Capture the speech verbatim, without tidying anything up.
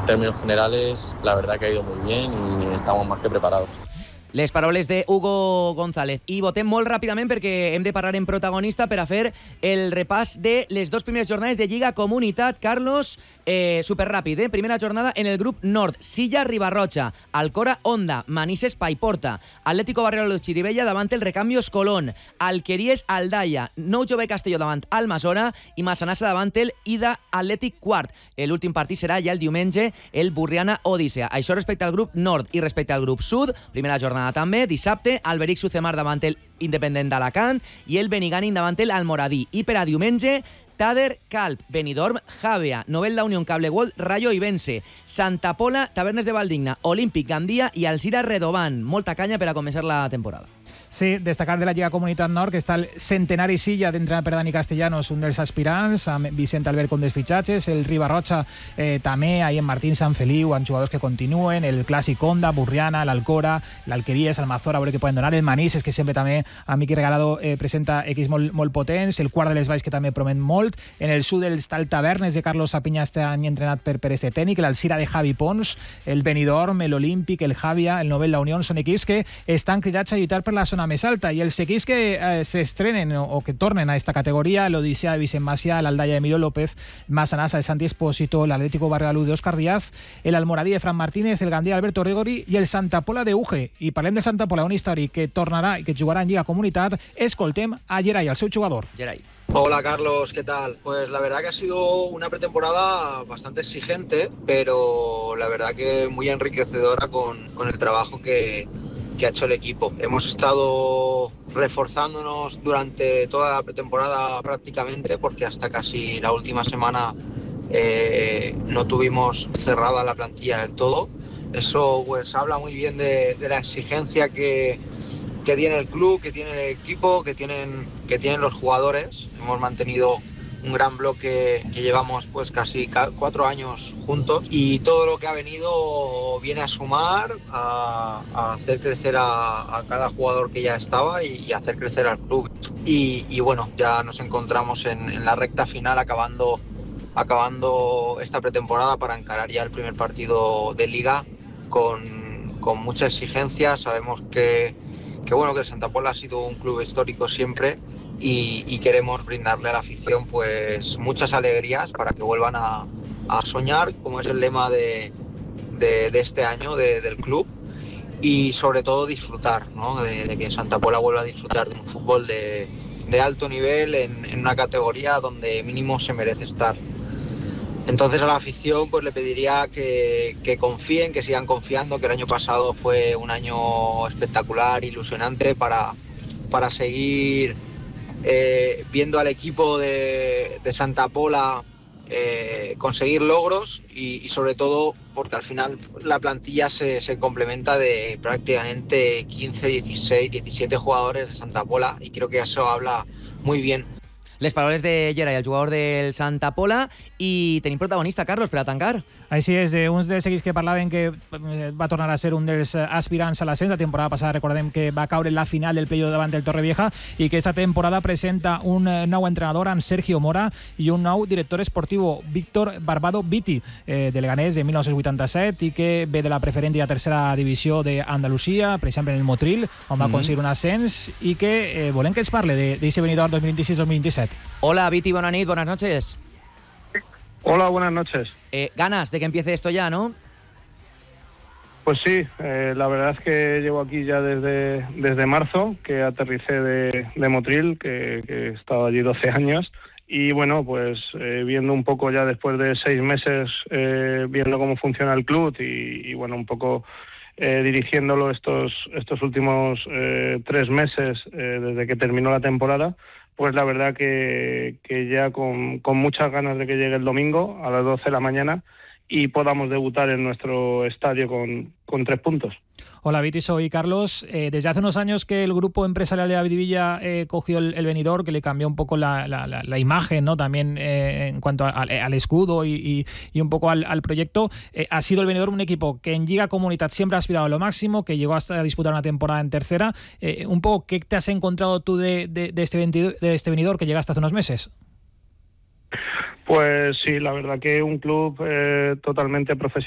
términos generales, la verdad que ha ido muy bien y estamos más que preparados. Les paroles de Hugo González. I votem molt ràpidament perquè hem de parar en protagonista per a fer el repàs de les dos primeres jornades de Lliga Comunitat. Carlos, eh, superràpid, eh? Primera jornada en el grup nord. Silla Ribarroja, Alcora Onda, Manises Paiporta, Atlético Barriolo Chirivella davant el Recambios Colón, Alqueries Aldaia, Nou Jove Castelló davant Almasora i Massanassa davant el Ida Atlètic Quart. L'últim partit serà ja el diumenge, el Burriana Odissea. Això respecte al grup nord i respecte al grup sud. Primera jornada també, dissabte, Alberic Sucemar davant el Independent d'Alacant i el Benigànim davant el Almoradí. I per a diumenge, Tader Calp, Benidorm, Javea, Novel da Unión Cable World, Rayo Ibense, Santa Pola, Tavernes de Valdigna, Olímpic Gandia i Alzira Redován. Molta canya per a començar la temporada. Sí, destacar de la Lliga Comunitat Nord que està el centenari Silla d'entrenat per Dani Castellanos, un dels aspirants, amb Vicent Albert com dels fitxatges, el Ribarroja eh, també, ahí en Martín Sant Feliu, amb jugadors que continuen, el Clàssic Onda, Burriana, l'Alcora, l'Alqueries, el Mazora, a veure què poden donar, el Manises, que sempre també a Miqui Regalado eh, presenta equips molt, molt potents, el Quart de les Valls, que també promet molt, en el sud està el Tavernes de Carlos Sapiña, este any entrenat per, per este tècnic, l'Alzira de Javi Pons, el Benidorm, l'Olímpic, el Javia, el Novel da Unión, són equips que estan cridats a lluitar per la zona més alta, i els equips que eh, s'estrenen o, o que tornen a esta categoria, l'Odissea de Vicent Macià, l'Aldaia de Emilio López, Massanassa de Santi Espósito, l'Atlético Barrialú de Óscar Díaz, el Almoradí de Fran Martínez, el Gandia Alberto Rigori i el Santa Pola de Uge. I parlem de Santa Pola, un històric que tornarà i que jugarà en Lliga Comunitat. Escoltem a Geray, el seu jugador. Geray. Hola Carlos, ¿qué tal? Pues la verdad que ha sido una pretemporada bastante exigente, pero la verdad que muy enriquecedora con, con el trabajo que, que ha hecho el equipo. Hemos estado reforzándonos durante toda la pretemporada prácticamente, porque hasta casi la última semana eh, no tuvimos cerrada la plantilla del todo. Eso pues habla muy bien de, de la exigencia que, que tiene el club, que tiene el equipo, que tienen, que tienen los jugadores. Hemos mantenido un gran bloque que llevamos pues casi cuatro años juntos, y todo lo que ha venido viene a sumar, a, a hacer crecer a, a cada jugador que ya estaba y, y hacer crecer al club. Y, y bueno, ya nos encontramos en, en la recta final acabando, acabando esta pretemporada para encarar ya el primer partido de Liga con, con mucha exigencia. Sabemos que, que, bueno, que el Santa Pola ha sido un club histórico siempre, Y, y queremos brindarle a la afición pues muchas alegrías para que vuelvan a, a soñar, como es el lema de, de, de este año de, del club, y sobre todo disfrutar, ¿no? de, de que Santa Pola vuelva a disfrutar de un fútbol de, de alto nivel en, en una categoría donde mínimo se merece estar. Entonces a la afición pues le pediría que, que confíen, que sigan confiando, que el año pasado fue un año espectacular, ilusionante para, para seguir Eh, viendo al equipo de, de Santa Pola eh, conseguir logros y, y sobre todo porque al final la plantilla se, se complementa de prácticamente quince, dieciséis, diecisiete jugadores de Santa Pola, y creo que eso habla muy bien. Les paraules de Geray, el jugador del Santa Pola, i tenim protagonista, Carlos, per a tancar. Així és, d'uns dels equips que parlaven que va tornar a ser un dels aspirants a l'ascens. La temporada passada recordem que va caure en la final del playoff davant del Torrevieja, i que aquesta temporada presenta un nou entrenador amb Sergio Mora i un nou director esportiu, Víctor Barbado Viti, eh, de Leganés de mil nou-cents vuitanta-set, i que ve de la preferent i la tercera divisió d'Andalusia, per exemple en el Motril, on va mm-hmm. aconseguir un ascens, i que eh, volem que ens parle d'aquest venidor dos mil vint-i-sis dos mil vint-i-set. Hola Viti, bona nit, buenas noches. Hola, buenas noches. Eh, ganas de que empiece esto ya, ¿no? Pues sí, eh, la verdad es que llevo aquí ya desde, desde marzo, que aterricé de, de Motril, que, que he estado allí doce años, y bueno, pues eh, viendo un poco ya después de seis meses, eh, viendo cómo funciona el club y, y bueno, un poco eh, dirigiéndolo estos, estos últimos eh, tres meses eh, desde que terminó la temporada, pues la verdad que, que ya con, con muchas ganas de que llegue el domingo a las doce de la mañana y podamos debutar en nuestro estadio con, con tres puntos. Hola Viti, soy Carlos. Eh, desde hace unos años que el grupo empresarial de Avidivilla eh, cogió el, el venidor, que le cambió un poco la, la, la, la imagen, ¿no? También eh, en cuanto a, al, al escudo y, y, y un poco al, al proyecto. Eh, ha sido el venidor un equipo que en Lliga Comunitat siempre ha aspirado a lo máximo, que llegó hasta a disputar una temporada en tercera. Eh, un poco, ¿qué te has encontrado tú de, de, de, este, de este venidor que llegaste hace unos meses? Pues sí, la verdad que un club eh, totalmente profesional.